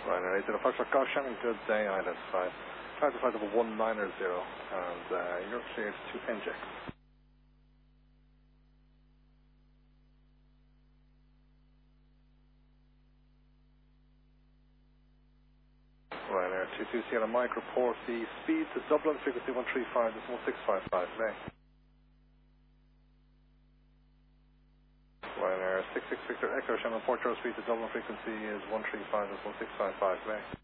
Ryanair 8 Foxtrot Golf Shannon, good day, identified. Flight to flight level 190, and you're cleared to NJ. Ryanair 22 Sierra Mike, report the speed to Dublin, frequency 135, decimal 655 today. Ryanair 66 Victor Echo, Shannon, report your speed to Dublin, frequency is 135, decimal 655 today.